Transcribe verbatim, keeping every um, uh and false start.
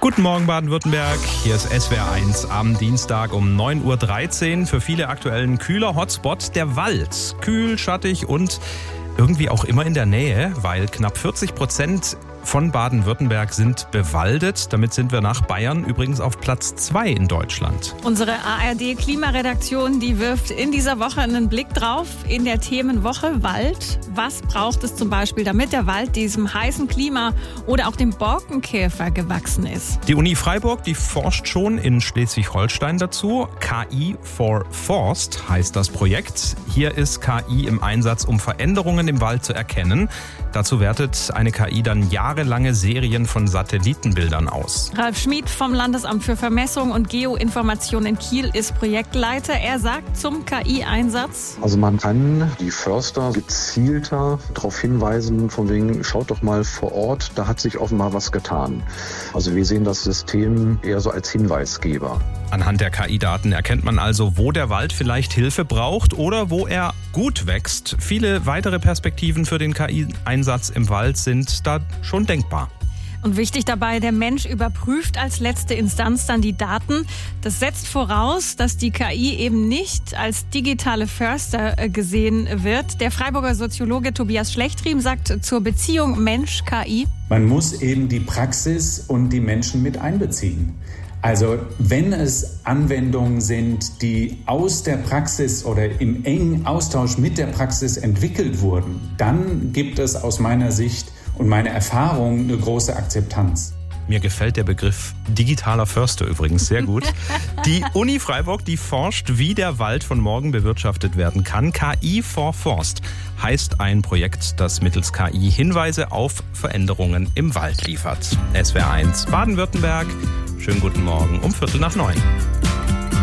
Guten Morgen Baden-Württemberg, hier ist S W R eins am Dienstag um neun Uhr dreizehn. Für viele aktuell ein kühler Hotspot, der Wald. Kühl, schattig und irgendwie auch immer in der Nähe, weil knapp vierzig Prozent von Baden-Württemberg sind bewaldet. Damit sind wir nach Bayern übrigens auf Platz zwei in Deutschland. Unsere A R D-Klimaredaktion, die wirft in dieser Woche einen Blick drauf in der Themenwoche Wald. Was braucht es zum Beispiel, damit der Wald diesem heißen Klima oder auch dem Borkenkäfer gewachsen ist? Die Uni Freiburg, die forscht schon in Schleswig-Holstein dazu. K I for Forst heißt das Projekt. Hier ist K I im Einsatz, um Veränderungen im Wald zu erkennen. Dazu wertet eine K I dann jahrelange Serien von Satellitenbildern aus. Ralf Schmid vom Landesamt für Vermessung und Geoinformation in Kiel ist Projektleiter. Er sagt zum K I-Einsatz: Also man kann die Förster gezielter darauf hinweisen, von wegen, schaut doch mal vor Ort, da hat sich offenbar was getan. Also wir sehen das System eher so als Hinweisgeber. Anhand der K I-Daten erkennt man also, wo der Wald vielleicht Hilfe braucht oder wo er gut wächst. Viele weitere Perspektiven für den K I-Einsatz im Wald sind da schon denkbar. Und wichtig dabei, der Mensch überprüft als letzte Instanz dann die Daten. Das setzt voraus, dass die K I eben nicht als digitale Förster gesehen wird. Der Freiburger Soziologe Tobias Schlechtriem sagt zur Beziehung Mensch-K I: Man muss eben die Praxis und die Menschen mit einbeziehen. Also wenn es Anwendungen sind, die aus der Praxis oder im engen Austausch mit der Praxis entwickelt wurden, dann gibt es aus meiner Sicht und meiner Erfahrung eine große Akzeptanz. Mir gefällt der Begriff digitaler Förster übrigens sehr gut. Die Uni Freiburg, die forscht, wie der Wald von morgen bewirtschaftet werden kann. K I for Forst heißt ein Projekt, das mittels K I Hinweise auf Veränderungen im Wald liefert. S W R eins Baden-Württemberg. Schönen guten Morgen um Viertel nach neun.